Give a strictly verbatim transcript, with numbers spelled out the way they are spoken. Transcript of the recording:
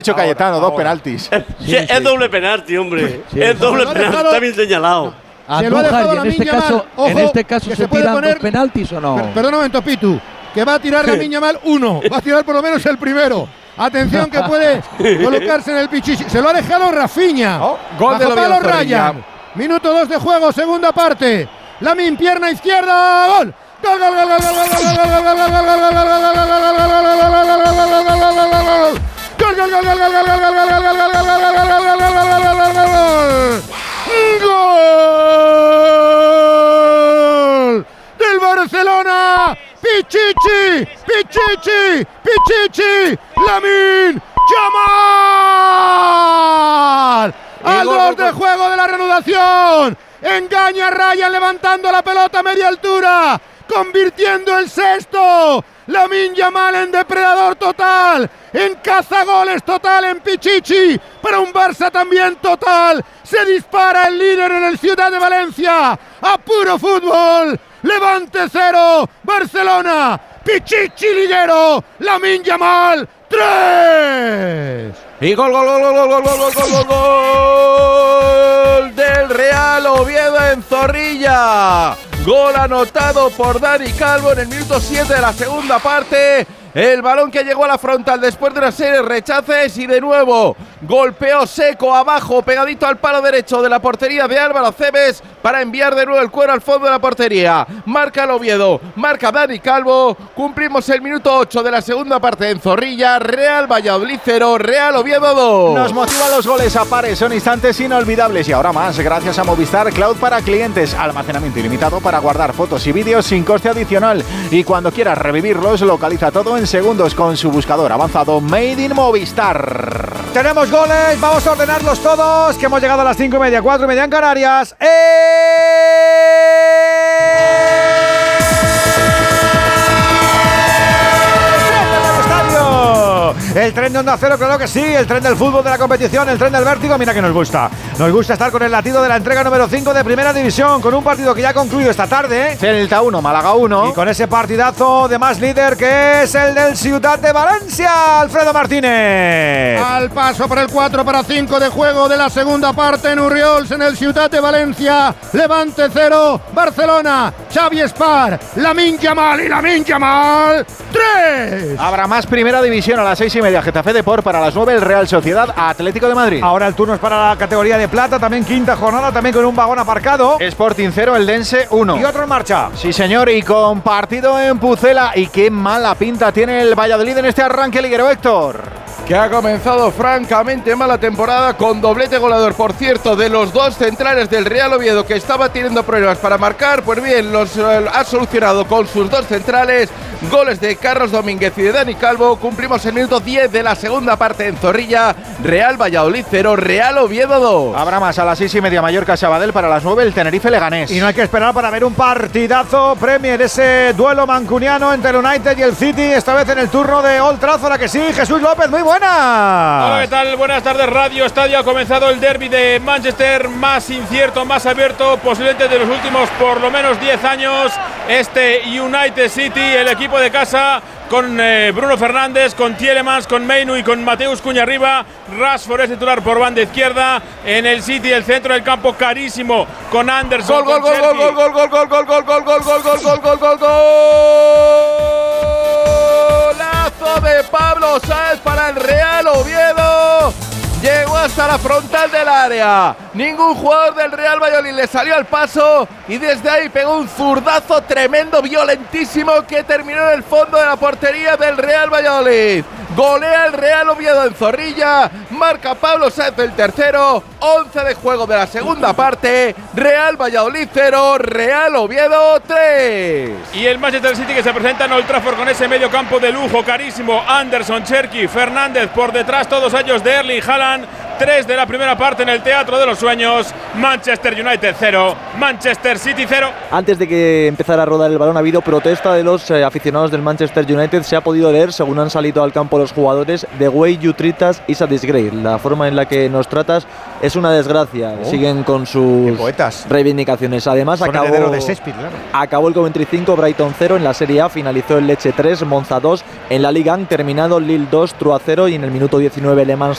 Hecho Cayetano, ahora, dos ahora. penaltis. Sí, es sí, doble sí. penalti, hombre. Sí, es sí. doble penalti, dejado, está bien señalado. Se lo ha dejado en, este caso, Ojo, en este caso se, se tiran poner, dos penaltis o no. Per, perdón un momento, Pitu, que va a tirar Lamine Yamal uno. Va a tirar por lo menos el primero. Atención que puede colocarse en el pichichi. Se lo ha dejado Rafinha. Oh, gol de Palo Ryan. Minuto dos de juego, segunda parte. Lamine, pierna izquierda, gol. Gol, gol, gol, gol, gol, gol, gol, gol, gol, gol, gol, gol del Barcelona. Pichichi, Pichichi, Pichichi, Lamine Yamal. Al dos de juego de la reanudación. Engaña a Ryan levantando la pelota a media altura, convirtiendo el sexto. Lamine Yamal en depredador total, en cazagoles total en Pichichi, para un Barça también total. Se dispara el líder en el Ciudad de Valencia, a puro fútbol. Levante cero, Barcelona. Pichichi liguero, Lamine Yamal tres. Y gol, gol, gol, gol, gol, gol, gol, gol, gol, gol del Real Oviedo en Zorrilla. Gol anotado por Dani Calvo en el minuto siete de la segunda parte. El balón que llegó a la frontal después de una serie de rechaces y de nuevo golpeó seco abajo, pegadito al palo derecho de la portería de Álvaro Cebes para enviar de nuevo el cuero al fondo de la portería. Marca el Oviedo, marca Dani Calvo. Cumplimos el minuto ocho de la segunda parte en Zorrilla. Real Valladolid cero, Real Oviedo dos. Nos motivan los goles a pares, son instantes inolvidables y ahora más gracias a Movistar Cloud para clientes. Almacenamiento ilimitado para guardar fotos y vídeos sin coste adicional. Y cuando quieras revivirlos, localiza todo en segundos con su buscador avanzado Made in Movistar. Tenemos goles, vamos a ordenarlos todos, que hemos llegado a las cinco y media, cuatro y media en Canarias. ¡Eh! El tren de Onda Cero, claro que sí, el tren del fútbol, de la competición, el tren del vértigo, mira que nos gusta. Nos gusta estar con el latido de la entrega número cinco de Primera División, con un partido que ya ha concluido esta tarde. Celta uno, Málaga uno. Y con ese partidazo de más líder que es el del Ciudad de Valencia, Alfredo Martínez. Al paso por el cuatro para cinco de juego de la segunda parte en Urriols, en el Ciudad de Valencia. Levante cero, Barcelona, Xavi Espar, Lamine Yamal y Lamine Yamal tres. Habrá más Primera División a las seis y media, Getafe Depor, para las nueve el Real Sociedad Atlético de Madrid. Ahora el turno es para la categoría de plata, también quinta jornada, también con un vagón aparcado. Sporting cero, el Dense uno. Y otro en marcha. Sí señor, y con partido en Pucela. Y qué mala pinta tiene el Valladolid en este arranque liguero, Héctor. Que ha comenzado francamente mala temporada con doblete goleador, por cierto, de los dos centrales del Real Oviedo, que estaba teniendo problemas para marcar. Pues bien, los eh, ha solucionado con sus dos centrales, goles de Carlos Domínguez y de Dani Calvo. Cumplimos el minuto diez de la segunda parte en Zorrilla. Real Valladolid cero, Real Oviedo dos. Habrá más a las seis y media, Mallorca Sabadell, para las nueve el Tenerife Leganés. Y no hay que esperar para ver un partidazo Premier, ese duelo mancuniano entre el United y el City, esta vez en el turno de Old Trafford, ¿a que sí? Jesús López, muy buena. Hola, ¿qué tal? Buenas tardes, Radio Estadio. Ha comenzado el derbi de Manchester, más incierto, más abierto, posiblemente de los últimos por lo menos diez años. Este United City, el equipo de casa, con eh, Bruno Fernández, con Tielemans, con Mainu y con Mateus Cunha arriba. Rashford es titular por banda izquierda. En el City, el centro del campo carísimo, con Anderson. Gol, gol, gol, gol, gol, gol, gol, gol, gol, gol, gol, gol, gol, gol, gol, gol, golazo de Pablo Sáenz para el Real Oviedo. Llegó hasta la frontal del área. Ningún jugador del Real Valladolid le salió al paso y desde ahí pegó un zurdazo tremendo, violentísimo, que terminó en el fondo de la portería del Real Valladolid. Golea el Real Oviedo en Zorrilla. Marca Pablo Sáenz el tercero. once de juego de la segunda parte. Real Valladolid cero, Real Oviedo tres. Y el Manchester City, que se presenta en Old Trafford con ese medio campo de lujo carísimo. Anderson, Cherki, Fernández por detrás, todos ellos de Erling Haaland. tres de la primera parte en el Teatro de los Sueños. Manchester United cero, Manchester City cero. Antes de que empezara a rodar el balón ha habido protesta de los eh, aficionados del Manchester United. Se ha podido leer, según han salido al campo los jugadores: The way you treat us is a disgrace. La forma en la que nos tratas es una desgracia. Oh. Siguen con sus reivindicaciones. Además, acabó, de Shakespeare, claro. acabó el Coventry cinco, Brighton cero. En la Serie A finalizó el Lecce tres, Monza dos. En la Liga han terminado Lille dos, Troyes cero. Y en el minuto diecinueve, Le Mans